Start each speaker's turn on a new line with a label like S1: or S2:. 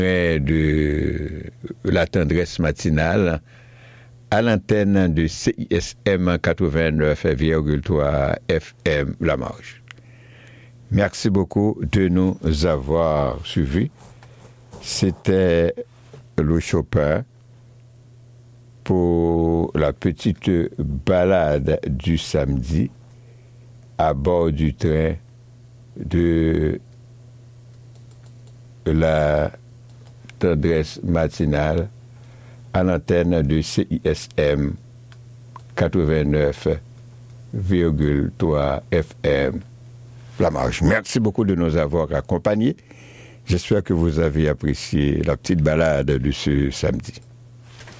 S1: de la tendresse matinale à l'antenne de CISM 89,3 FM La Marge. Merci beaucoup de nous avoir suivis. C'était le Chopin pour la petite balade du samedi à bord du train de la tendresse matinale à l'antenne de CISM 89,3 FM La Marge. Merci beaucoup de nous avoir accompagnés. J'espère que vous avez apprécié la petite balade de ce samedi.